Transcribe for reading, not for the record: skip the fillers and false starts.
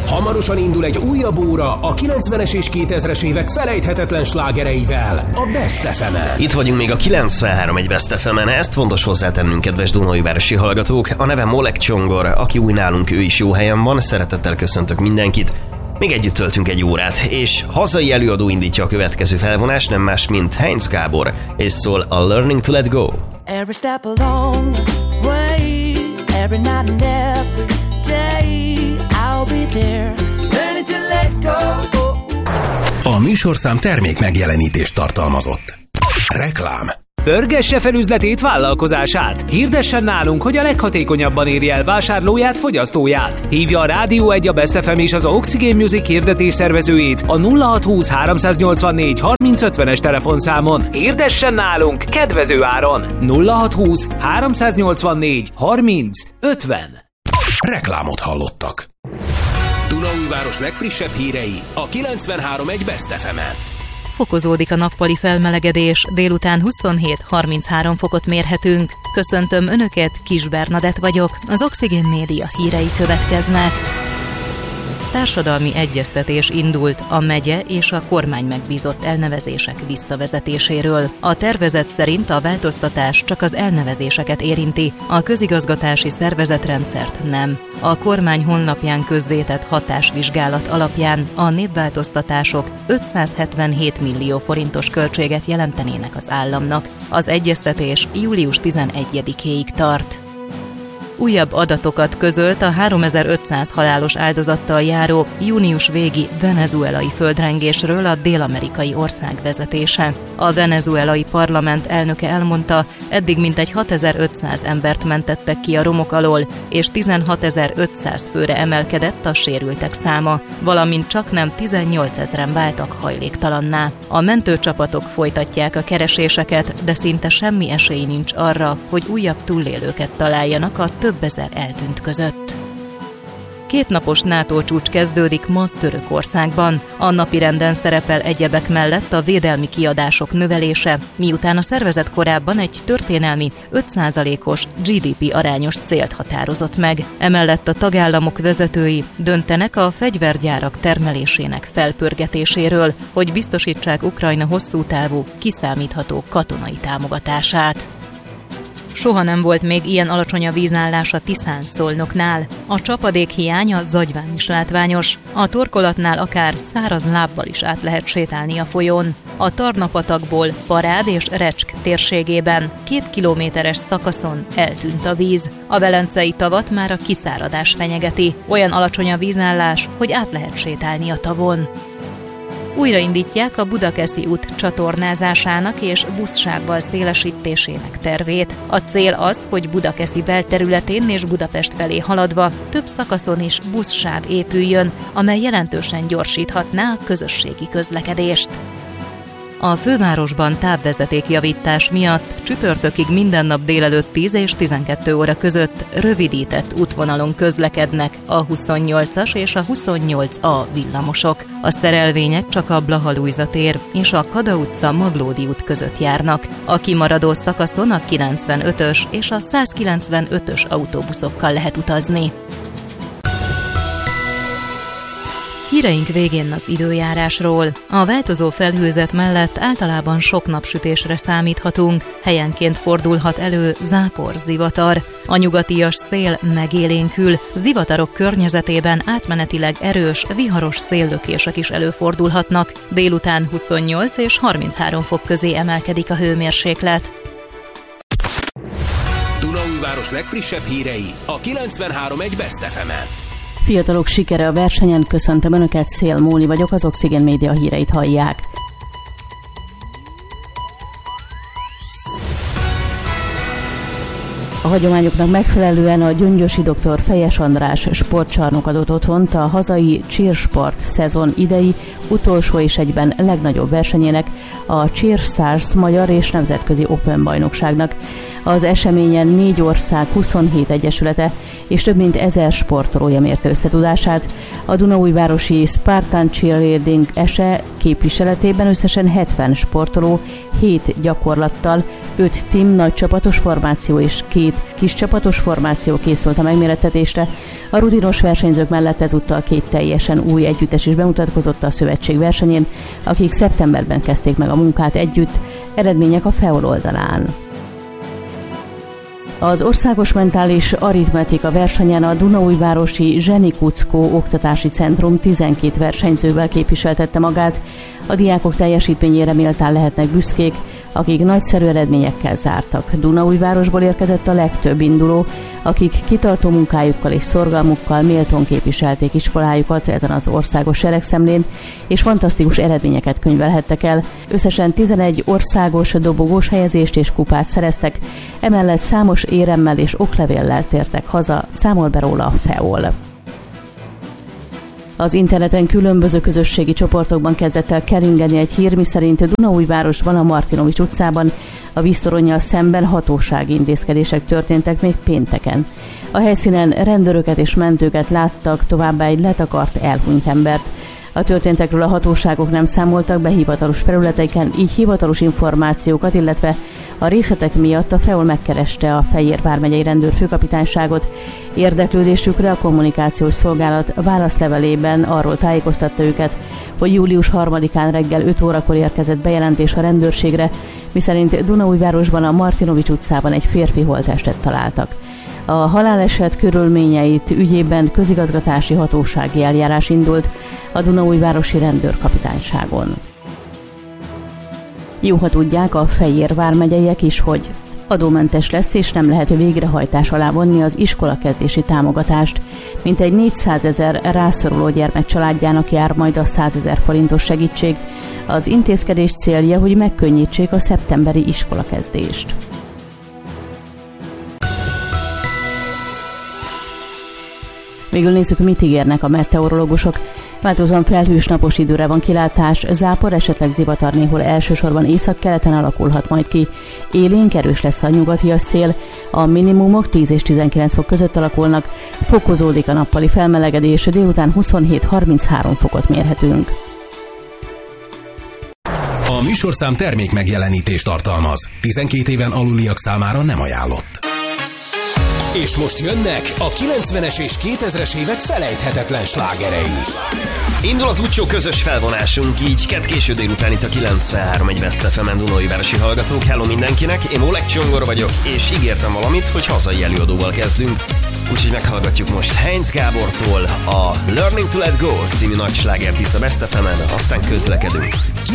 Hamarosan indul egy újabb óra a 90-es és 2000-es évek felejthetetlen slágereivel, a Best FM-en. Itt vagyunk még a 93.1 Best FM-en, ezt fontos hozzátennünk, kedves Dunaújvárosi hallgatók. A nevem Molek Csongor, aki új nálunk, ő is jó helyen van, szeretettel köszöntök mindenkit. Még együtt töltünk egy órát, és hazai előadó indítja a következő felvonást, nem más, mint Heinz Gábor, és szól a Learning to Let Go. Every step along the way, every night and every day, I'll be there, learning to let go. A műsorszám termék megjelenítést tartalmazott. Reklám. Pörgesse fel üzletét, vállalkozását. Hirdessen nálunk, hogy a leghatékonyabban érje el vásárlóját, fogyasztóját. Hívja a Rádió 1, a Best FM és az Oxygen Music hirdetés szervezőjét a 0620 384 3050-es telefonszámon. Hirdessen nálunk kedvező áron. 0620 384 3050. Reklámot hallottak. Dunaújváros legfrissebb hírei a 93.1 Best FM-en. Fokozódik a nappali felmelegedés, délután 27-33 fokot mérhetünk. Köszöntöm Önöket, Kis Bernadett vagyok, az Oxygen Média hírei következnek. Társadalmi egyeztetés indult a megye és a kormány megbízott elnevezések visszavezetéséről. A tervezet szerint a változtatás csak az elnevezéseket érinti, a közigazgatási szervezetrendszert nem. A kormány honlapján közzétett hatásvizsgálat alapján a névváltoztatások 577 millió forintos költséget jelentenének az államnak. Az egyeztetés július 11-éig tart. Újabb adatokat közölt a 3500 halálos áldozattal járó június végi venezuelai földrengésről a dél-amerikai ország vezetése. A venezuelai parlament elnöke elmondta, eddig mintegy 6500 embert mentettek ki a romok alól, és 16500 főre emelkedett a sérültek száma, valamint csaknem 18 000-en váltak hajléktalanná. A mentőcsapatok folytatják a kereséseket, de szinte semmi esély nincs arra, hogy újabb túlélőket találjanak a több ezer eltűnt között. 2 napos NATO csúcs kezdődik ma Törökországban. A napirenden szerepel egyebek mellett a védelmi kiadások növelése, miután a szervezet korábban egy történelmi 5%-os GDP arányos célt határozott meg. Emellett a tagállamok vezetői döntenek a fegyvergyárak termelésének felpörgetéséről, hogy biztosítsák Ukrajna hosszú távú, kiszámítható katonai támogatását. Soha nem volt még ilyen alacsony a vízállás a Tiszán-Szolnoknál. A csapadék hiánya zagyván is látványos. A torkolatnál akár száraz lábbal is át lehet sétálni a folyón. A Tarna-patakból Parád és Recsk térségében 2 kilométeres szakaszon eltűnt a víz. A velencei tavat már a kiszáradás fenyegeti. Olyan alacsony a vízállás, hogy át lehet sétálni a tavon. Újraindítják a Budakeszi út csatornázásának és buszsávval szélesítésének tervét. A cél az, hogy Budakeszi belterületén és Budapest felé haladva több szakaszon is buszsáv épüljön, amely jelentősen gyorsíthatná a közösségi közlekedést. A fővárosban távvezetékjavítás miatt csütörtökig minden nap délelőtt 10 és 12 óra között rövidített útvonalon közlekednek a 28-as és a 28A villamosok. A szerelvények csak a Blaha-Lujza tér és a Kada utca Maglódi út között járnak. A kimaradó szakaszon a 95-ös és a 195-ös autóbuszokkal lehet utazni. Híreink végén az időjárásról. A változó felhőzet mellett általában sok napsütésre számíthatunk, helyenként fordulhat elő zápor, zivatar. A nyugatias szél megélénkül, zivatarok környezetében átmenetileg erős, viharos széllökések is előfordulhatnak. Délután 28 és 33 fok közé emelkedik a hőmérséklet. Dunaújváros legfrissebb hírei a 93.1 Best FM-en. Fiatalok sikere a versenyen, köszöntöm Önöket, Szél Móni vagyok, az Oxygen Média híreit hallják. A hagyományoknak megfelelően a gyöngyösi dr. Fejes András sportcsarnok adott otthont a hazai cheersport szezon idei utolsó és egyben legnagyobb versenyének, a Cheerstars magyar és nemzetközi Open bajnokságnak. Az eseményen 4 ország 27 egyesülete és több mint 1000 sportolója mérte összetudását. A dunaújvárosi Spartan Cheerleading ESE képviseletében összesen 70 sportoló 7 gyakorlattal 5 team nagy csapatos formáció és 2 kis csapatos formáció készült a megmérettetésre. A rutinos versenyzők mellett ezúttal 2 teljesen új együttes is bemutatkozott a szövetség versenyén, akik szeptemberben kezdték meg a munkát együtt, eredmények a FEOL oldalán. Az Országos Mentális Aritmetika versenyen a Dunaújvárosi Zseni Kuckó Oktatási Centrum 12 versenyzővel képviseltette magát. A diákok teljesítményére méltán lehetnek büszkék, akik nagyszerű eredményekkel zártak. Dunaújvárosból érkezett a legtöbb induló, akik kitartó munkájukkal és szorgalmukkal méltón képviselték iskolájukat ezen az országos seregszemlén, és fantasztikus eredményeket könyvelhettek el. Összesen 11 országos dobogós helyezést és kupát szereztek, emellett számos éremmel és oklevéllel tértek haza, számol be róla a FEOL. Az interneten különböző közösségi csoportokban kezdett el keringeni egy hír, miszerint Dunaújvárosban, a Martinovics utcában a víztoronnyal szemben hatósági intézkedések történtek még pénteken. A helyszínen rendőröket és mentőket láttak, továbbá egy letakart, elhunyt embert. A történtekről a hatóságok nem számoltak be hivatalos felületeken, így hivatalos információkat, illetve a részletek miatt a FEOL megkereste a Fejér vármegyei rendőrfőkapitányságot. Érdeklődésükre a kommunikációs szolgálat válaszlevelében arról tájékoztatta őket, hogy július 3-án reggel 5 órakor érkezett bejelentés a rendőrségre, miszerint Dunaújvárosban, a Martinovics utcában egy férfi holttestet találtak. A haláleset körülményeit ügyében közigazgatási hatósági eljárás indult a Dunaújvárosi rendőrkapitányságon. Jó, ha tudják a Fejér vármegyeiek is, hogy adómentes lesz, és nem lehet végrehajtás alá vonni az iskolakezdési támogatást. Mintegy 400 000 rászoruló gyermek családjának jár majd a 100 000 forintos segítség. Az intézkedés célja, hogy megkönnyítsék a szeptemberi iskolakezdést. Végül nézzük, mit ígérnek a meteorológusok. Változóan felhős napos időre van kilátás, zápor, esetleg zivatar néhol elsősorban északkeleten alakulhat majd ki. Élénk erős lesz a nyugatias szél, a minimumok 10 és 19 fok között alakulnak, fokozódik a nappali felmelegedés, délután 27-33 fokot mérhetünk. A műsorszám termék megjelenítést tartalmaz. 12 éven aluliak számára nem ajánlott. És most jönnek a 90-es és 2000-es évek felejthetetlen slágerei. Indul az útcsó közös felvonásunk, így kedd késő délután itt a 93.1 Best FM-en Dunaújvárosi hallgatók. Hello mindenkinek, én Oleg Csongor vagyok, és ígértem valamit, hogy hazai előadóval kezdünk. Úgyhogy meghallgatjuk most Heinz Gábortól a Learning to Let Go című nagy slágert itt a Best FM-en, aztán közlekedünk.